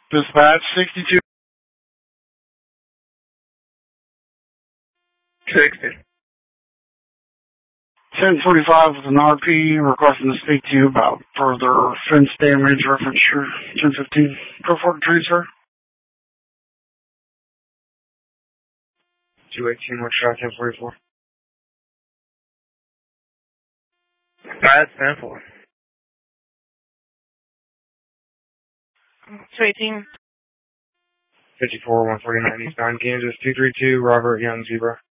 Dispatch 62. 60. 1045 with an RP requesting to speak to you about further fence damage reference your 1015. Go for it, transfer. 218 West Shot 1044. That's 10-4. 218. 54 149 Eastbound Kansas 232 Robert Young Zebra.